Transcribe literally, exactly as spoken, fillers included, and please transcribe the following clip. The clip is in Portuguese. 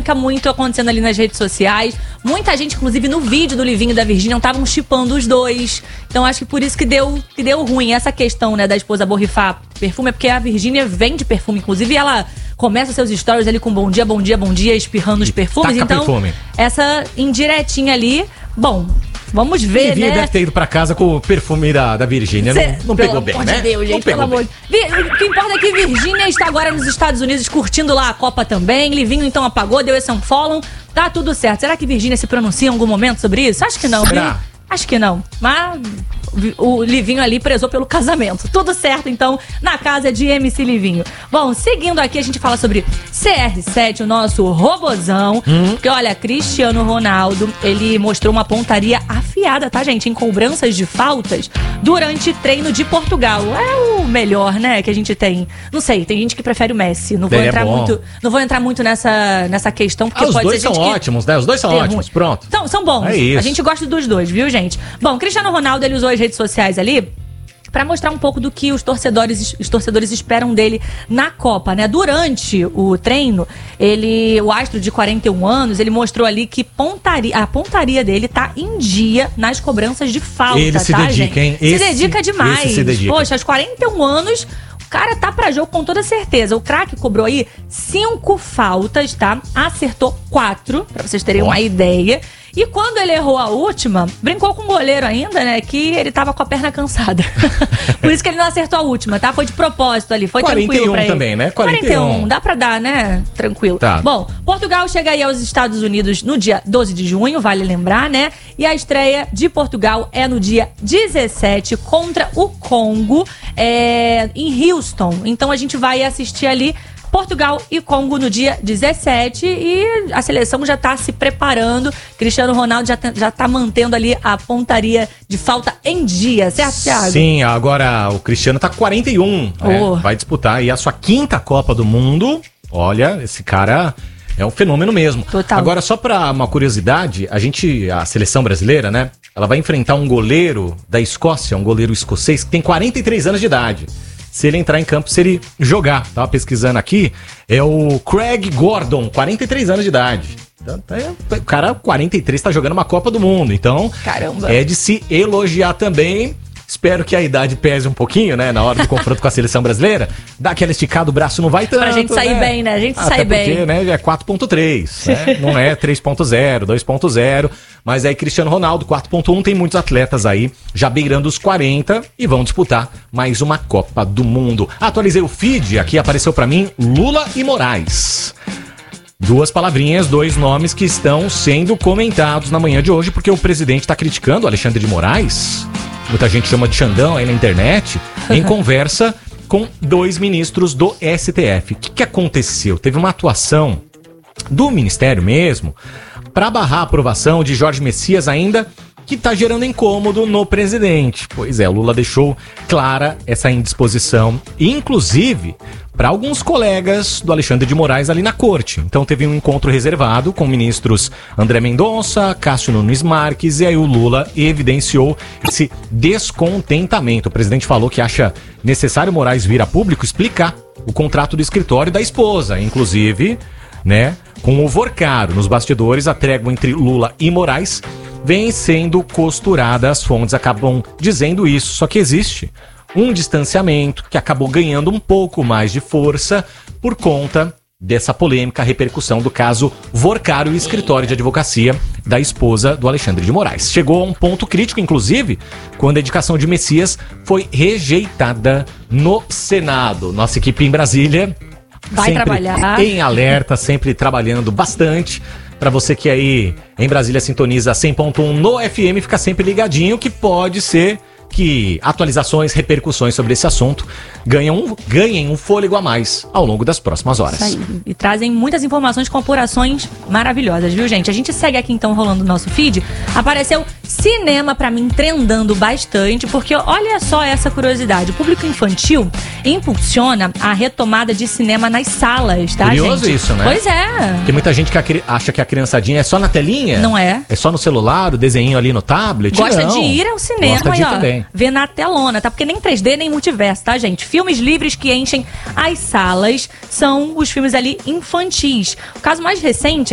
polêmica muito acontecendo ali nas redes sociais. Muita gente, inclusive no vídeo do Livinho e da Virgínia, estavam chipando os dois. Então acho que por isso que deu, que deu ruim. Essa questão, né, da esposa borrifar perfume é porque a Virgínia vende perfume, inclusive, e ela começa seus stories ali com bom dia, bom dia, bom dia, espirrando os perfumes. Taca então, perfume. Essa indiretinha ali, bom, vamos ver, Livinha né? deve ter ido pra casa com o perfume da, da Virgínia. Não, não pegou bem, né? De Deus, gente, não pegou pelo amor bem. de... O que importa é que Virgínia está agora nos Estados Unidos curtindo lá a Copa também. Livinho então apagou, deu esse unfollow. Tá tudo certo. Será que Virgínia se pronuncia em algum momento sobre isso? Acho que não, viu? Será? Acho que não. Mas o Livinho ali prezou pelo casamento. Tudo certo, então, na casa de M C Livinho. Bom, seguindo aqui, a gente fala sobre C R sete, o nosso robozão. Hum. Porque, olha, Cristiano Ronaldo, ele mostrou uma pontaria afiada, tá, gente? Em cobranças de faltas durante treino de Portugal. É o melhor, né, que a gente tem. Não sei, tem gente que prefere o Messi. Não vou Ele entrar é muito, não vou entrar muito nessa, nessa questão, porque ah, os pode dois ser gente são que... ótimos, né? Os dois são Tem ótimos, ruim. pronto. São, são bons. É isso. A gente gosta dos dois, viu, gente? Bom, Cristiano Ronaldo, ele usou as redes sociais ali pra mostrar um pouco do que os torcedores, os torcedores esperam dele na Copa, né? Durante o treino, ele, o astro de quarenta e um anos, ele mostrou ali que pontaria, a pontaria dele tá em dia nas cobranças de falta, ele se tá, dedica, gente? hein? Se Esse, dedica demais. esse se dedica. Poxa, aos quarenta e um anos... O cara tá pra jogo com toda certeza. O craque cobrou aí cinco faltas, tá? Acertou quatro, pra vocês terem oh. uma ideia. E quando ele errou a última, brincou com o goleiro ainda, né? Que ele tava com a perna cansada. Por isso que ele não acertou a última, tá? Foi de propósito ali, foi quarenta e um tranquilo pra ele. também, né? quarenta e um. quarenta e um, dá pra dar, né? Tranquilo. Tá. Bom, Portugal chega aí aos Estados Unidos no dia doze de junho, vale lembrar, né? E a estreia de Portugal é no dia dezessete contra o Congo, é, em Houston. Então a gente vai assistir ali Portugal e Congo no dia dezessete e a seleção já tá se preparando. Cristiano Ronaldo já, tá, já tá mantendo ali a pontaria de falta em dia, certo, Thiago? Sim, agora o Cristiano tá com quarenta e um, né? Oh. Vai disputar aí a sua quinta Copa do Mundo. Olha, esse cara é um fenômeno mesmo. Total. Agora, só pra uma curiosidade, a gente, a seleção brasileira, né? Ela vai enfrentar um goleiro da Escócia, um goleiro escocês que tem quarenta e três anos de idade. Se ele entrar em campo, se ele jogar. Tava pesquisando aqui, é o Craig Gordon, quarenta e três anos de idade. Então, é, o cara, quarenta e três, tá jogando uma Copa do Mundo. Então, caramba, é de se elogiar também. Espero que a idade pese um pouquinho, né? Na hora do confronto com a seleção brasileira. Dá aquela esticada, o braço não vai tanto. Pra gente sair né? bem, né? A gente Até sai porque, bem. Né, é quatro ponto três, né? Não é três ponto zero, dois ponto zero. Mas aí Cristiano Ronaldo, quatro ponto um, tem muitos atletas aí já beirando os quarenta e vão disputar mais uma Copa do Mundo. Atualizei o feed, aqui apareceu pra mim Lula e Moraes. Duas palavrinhas, dois nomes que estão sendo comentados na manhã de hoje, porque o presidente está criticando o Alexandre de Moraes, muita gente chama de Xandão aí na internet, em conversa com dois ministros do S T F. O que, que aconteceu? Teve uma atuação do Ministério mesmo para barrar a aprovação de Jorge Messias ainda, que está gerando incômodo no presidente. Pois é, o Lula deixou clara essa indisposição, inclusive para alguns colegas do Alexandre de Moraes ali na corte. Então teve um encontro reservado com ministros André Mendonça, Cássio Nunes Marques, e aí o Lula evidenciou esse descontentamento. O presidente falou que acha necessário Moraes vir a público explicar o contrato do escritório da esposa, inclusive, né, com o Vorcaro. Nos bastidores, a trégua entre Lula e Moraes vem sendo costurada, as fontes acabam dizendo isso, só que existe um distanciamento que acabou ganhando um pouco mais de força por conta dessa polêmica repercussão do caso Vorcaro e escritório de advocacia da esposa do Alexandre de Moraes. Chegou a um ponto crítico, inclusive, quando a indicação de Messias foi rejeitada no Senado. Nossa equipe em Brasília vai sempre trabalhar em alerta, sempre trabalhando bastante. Para você que aí em Brasília sintoniza cem ponto um no F M, fica sempre ligadinho que pode ser que atualizações, repercussões sobre esse assunto ganham, ganhem um fôlego a mais ao longo das próximas horas. Isso aí. E trazem muitas informações com apurações maravilhosas, viu, gente? A gente segue aqui então rolando o nosso feed. Apareceu cinema pra mim trendando bastante, porque olha só essa curiosidade. O público infantil impulsiona a retomada de cinema nas salas, tá, Curioso gente? isso, né? Pois é. Tem muita gente que acha que a criançadinha é só na telinha. Não é. É só no celular, o desenho ali no tablet. Gosta Não. de ir ao cinema. Gosta de ir aí, ó, também. ver na telona, tá? Porque nem três D, nem multiverso, tá, gente? Filmes livres que enchem as salas são os filmes ali infantis. O caso mais recente